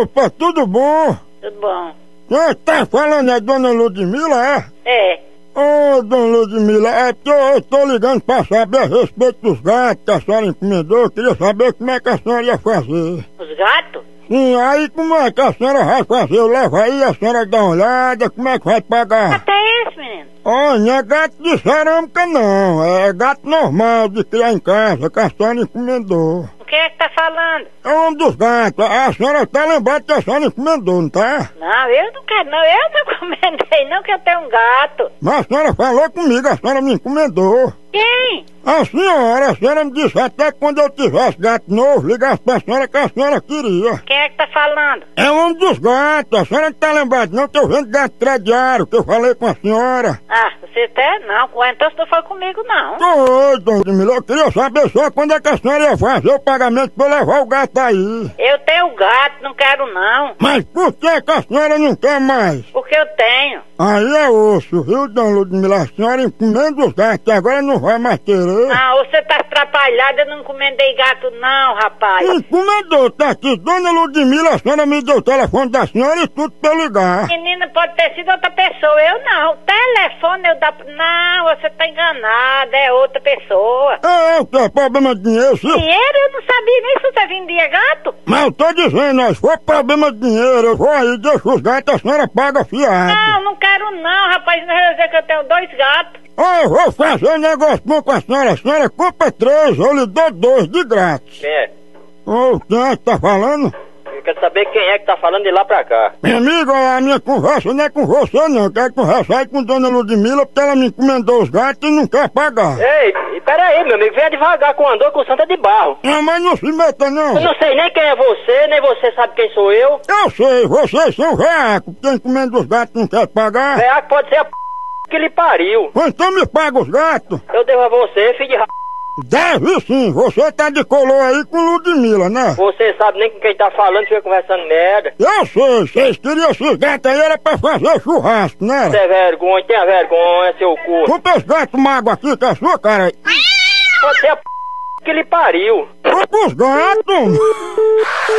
Opa, tudo bom? Tudo bom. Quem tá falando é Dona Ludmila, é? É. Ô, Dona Ludmila, é porque eu tô ligando pra saber a respeito dos gatos que a senhora encomendou. Eu queria saber como é que a senhora ia fazer. Os gatos? Sim, aí como é que a senhora vai fazer? Eu levo aí, a senhora dá uma olhada, como é que vai pagar? Até esse, menino. Ó, não é gato de cerâmica não, é gato normal de criar em casa que a senhora encomendou. Quem é que tá falando? É um dos gatos, a senhora tá lembrada que a senhora encomendou, não tá? Não, eu não quero não. Eu não comentei não que eu tenho um gato. Mas a senhora falou comigo, a senhora me encomendou. Quem? A senhora me disse até que quando eu tivesse gato novo, ligasse pra senhora que a senhora queria. Quem é que tá falando? É um dos gatos, a senhora não tá lembrada não que eu vendo gato crediário, que eu falei com a senhora. Ah, você até não. Então você não foi comigo não. Oi, Dona Ludmila, eu queria saber só quando é que a senhora ia fazer o pagamento pra eu levar o gato aí. Eu tenho gato, não quero não. Mas por que a senhora não quer mais? Porque eu tenho. Aí é osso, viu, Dona Ludmila? A senhora encomenda os gatos, agora não vai mais querer. Ah, você tá atrapalhada, eu não encomendei gato não, rapaz. Encomendou, tá aqui, Dona Ludmila, a senhora me deu o telefone da senhora e tudo pra eu ligar. Menina, pode ter sido outra pessoa, eu não. Telefone eu dá... Não, você tá enganada, é outra pessoa. Eu que é problema de dinheiro, sim. Dinheiro? Eu não sabia nem se você vendia gato. Mas eu tô dizendo, se for problema de dinheiro, eu vou aí, deixa os gatos, a senhora paga fiado. Não, não quero não, rapaz, não vai dizer que eu tenho 2 gatos. Eu vou fazer um negócio bom com a senhora compra 3, eu lhe dou 2 de grátis. Quem é? Ô, quem é que tá falando? Eu quero saber quem é que tá falando de lá pra cá. Meu amigo, a minha conversa não é com você não, eu quero conversar aí com Dona Ludmila, porque ela me encomendou os gatos e não quer pagar. Ei, pera aí, meu amigo, venha devagar com o andor com Santa de Barro. Não, mas não se meta não. Eu não sei nem quem é você, nem você sabe quem sou eu. Eu sei, vocês são veacos, porque encomenda os gatos não quer pagar. É, pode ser a que lhe pariu. Então me paga os gatos. Eu devo a você, filho de r... Deve sim, você tá de colô aí com Ludmila, né? Você sabe nem com quem tá falando, fica conversando merda. Eu sei, vocês queriam esses gatos aí, era pra fazer churrasco, né? Tem vergonha, tenha vergonha, seu cu. Compra os gatos magos aqui, que é a sua cara aí. Pode ser a que lhe pariu. Compra os gatos.